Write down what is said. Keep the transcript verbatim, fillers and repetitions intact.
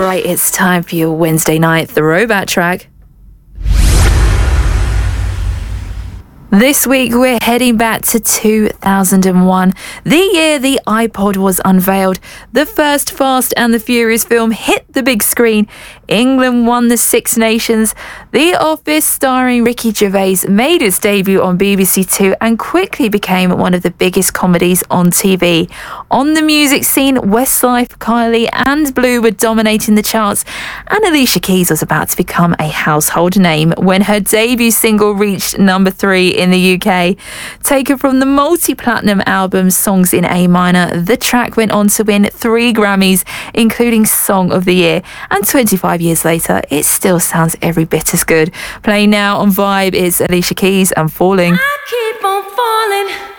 right, it's time for your Wednesday night throwback track. This week, we're heading back to two thousand one, the year the iPod was unveiled. The first Fast and the Furious film hit the big screen. England won the Six Nations. The Office, starring Ricky Gervais, made its debut on B B C Two and quickly became one of the biggest comedies on T V. On the music scene, Westlife, Kylie and Blue were dominating the charts, and Alicia Keys was about to become a household name when her debut single reached number three in the U K. Taken from the multi-platinum album Songs in A Minor, the track went on to win three Grammys, including Song of the Year, and twenty-five years later, it still sounds every bit as good. Playing now on Vibe is Alicia Keys and Falling. I keep on falling.